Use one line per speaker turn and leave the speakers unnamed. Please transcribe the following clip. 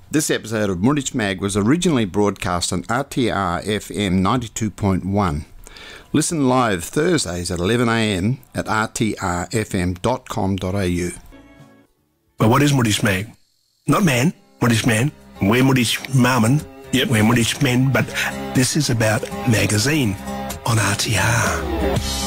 This episode of Moorish Mag was originally broadcast on RTR FM 92.1. Listen live Thursdays at 11 a.m. at rtrfm.com.au.
But what is Moorish Mag? Not man, Moorish man. We're Moorish Marmon. Yep, we're Moorish men, but this is about magazine on RTR.